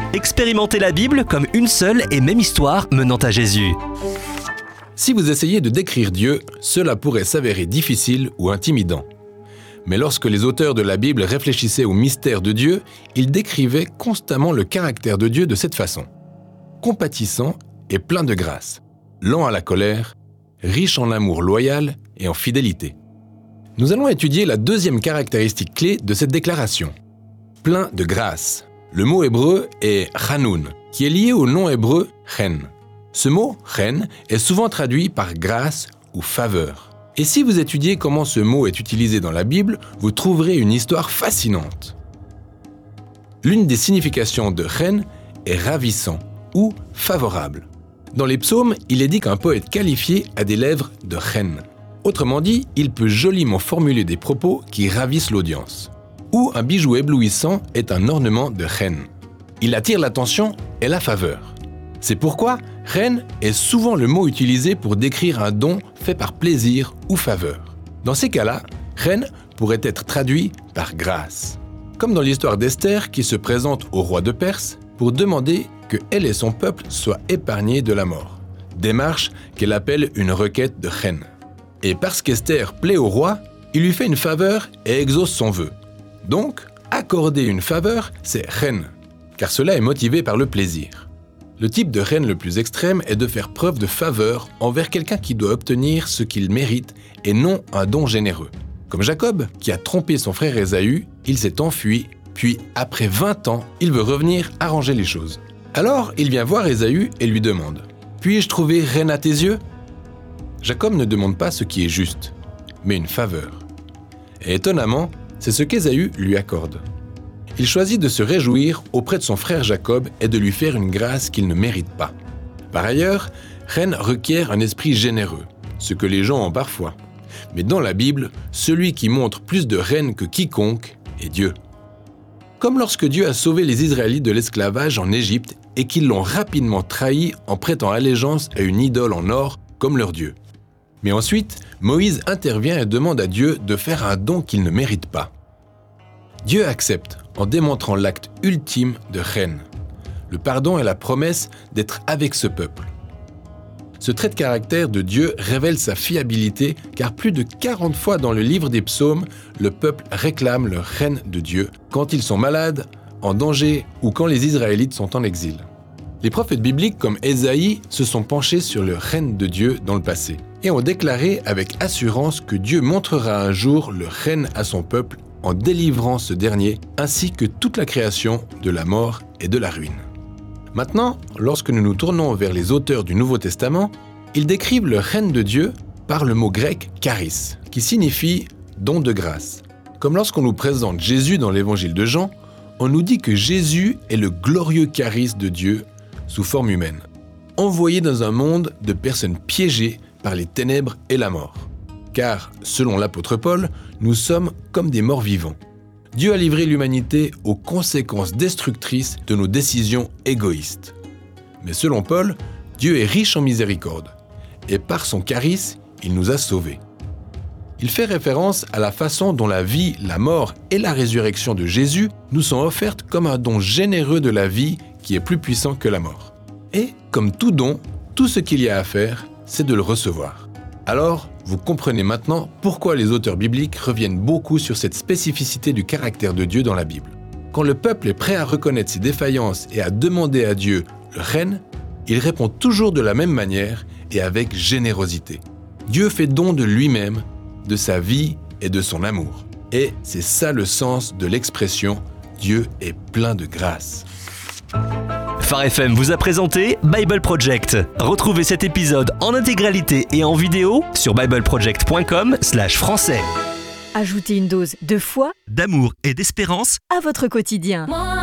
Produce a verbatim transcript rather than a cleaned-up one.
Expérimentez la Bible comme une seule et même histoire menant à Jésus. Si vous essayez de décrire Dieu, cela pourrait s'avérer difficile ou intimidant. Mais lorsque les auteurs de la Bible réfléchissaient au mystère de Dieu, ils décrivaient constamment le caractère de Dieu de cette façon. Compatissant et plein de grâce, lent à la colère, riche en amour loyal et en fidélité. Nous allons étudier la deuxième caractéristique clé de cette déclaration. Plein de grâce. Le mot hébreu est chanoun, qui est lié au nom hébreu chen. Ce mot chen est souvent traduit par grâce ou faveur. Et si vous étudiez comment ce mot est utilisé dans la Bible, vous trouverez une histoire fascinante. L'une des significations de chen est ravissant ou favorable. Dans les psaumes, il est dit qu'un poète qualifié a des lèvres de chen. Autrement dit, il peut joliment formuler des propos qui ravissent l'audience. Ou un bijou éblouissant est un ornement de chen. Il attire l'attention et la faveur. C'est pourquoi chen est souvent le mot utilisé pour décrire un don fait par plaisir ou faveur. Dans ces cas-là, chen pourrait être traduit par grâce. Comme dans l'histoire d'Esther qui se présente au roi de Perse pour demander que elle et son peuple soient épargnés de la mort. Démarche qu'elle appelle une requête de chen. Et parce qu'Esther plaît au roi, il lui fait une faveur et exauce son vœu. Donc, accorder une faveur, c'est chen, car cela est motivé par le plaisir. Le type de chen le plus extrême est de faire preuve de faveur envers quelqu'un qui doit obtenir ce qu'il mérite et non un don généreux. Comme Jacob, qui a trompé son frère Ésaü, il s'est enfui, puis après vingt ans, il veut revenir arranger les choses. Alors, il vient voir Ésaü et lui demande « Puis-je trouver chen à tes yeux ?» Jacob ne demande pas ce qui est juste, mais une faveur. Et étonnamment, c'est ce qu'Ésaü lui accorde. Il choisit de se réjouir auprès de son frère Jacob et de lui faire une grâce qu'il ne mérite pas. Par ailleurs, chen requiert un esprit généreux, ce que les gens ont parfois. Mais dans la Bible, celui qui montre plus de chen que quiconque est Dieu. Comme lorsque Dieu a sauvé les Israélites de l'esclavage en Égypte et qu'ils l'ont rapidement trahi en prêtant allégeance à une idole en or comme leur Dieu. Mais ensuite, Moïse intervient et demande à Dieu de faire un don qu'il ne mérite pas. Dieu accepte en démontrant l'acte ultime de chen, le pardon et la promesse d'être avec ce peuple. Ce trait de caractère de Dieu révèle sa fiabilité car plus de quarante fois dans le livre des psaumes, le peuple réclame le chen de Dieu quand ils sont malades, en danger ou quand les Israélites sont en exil. Les prophètes bibliques comme Ésaïe se sont penchés sur le chen de Dieu dans le passé et ont déclaré avec assurance que Dieu montrera un jour le chen à son peuple en délivrant ce dernier ainsi que toute la création de la mort et de la ruine. Maintenant, lorsque nous nous tournons vers les auteurs du Nouveau Testament, ils décrivent le chen de Dieu par le mot grec charis, qui signifie don de grâce. Comme lorsqu'on nous présente Jésus dans l'évangile de Jean, on nous dit que Jésus est le glorieux charis de Dieu sous forme humaine, envoyé dans un monde de personnes piégées par les ténèbres et la mort. Car, selon l'apôtre Paul, nous sommes comme des morts vivants. Dieu a livré l'humanité aux conséquences destructrices de nos décisions égoïstes. Mais selon Paul, Dieu est riche en miséricorde, et par son charis, il nous a sauvés. Il fait référence à la façon dont la vie, la mort et la résurrection de Jésus nous sont offertes comme un don généreux de la vie qui est plus puissant que la mort. Et, comme tout don, tout ce qu'il y a à faire, c'est de le recevoir. Alors, vous comprenez maintenant pourquoi les auteurs bibliques reviennent beaucoup sur cette spécificité du caractère de Dieu dans la Bible. Quand le peuple est prêt à reconnaître ses défaillances et à demander à Dieu le chen, il répond toujours de la même manière et avec générosité. Dieu fait don de lui-même, de sa vie et de son amour. Et c'est ça le sens de l'expression « Dieu est plein de grâce ». Phare F M vous a présenté Bible Project. Retrouvez cet épisode en intégralité et en vidéo sur bible project point com slash français. Ajoutez une dose de foi, D'amour et d'espérance à votre quotidien.